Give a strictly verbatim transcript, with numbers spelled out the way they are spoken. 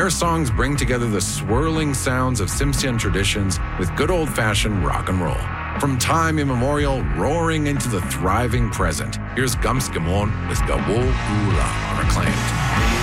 Their songs bring together the swirling sounds of Tsimshian traditions with good old-fashioned rock and roll. From time immemorial, roaring into the thriving present, here's Gumskimon with Gawo Ula on Acclaimed.